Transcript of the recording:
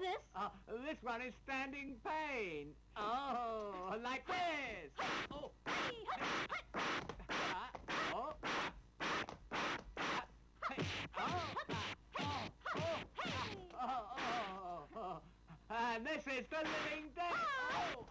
this? This one is standing pain. Oh, like this. Oh. And this is the living death.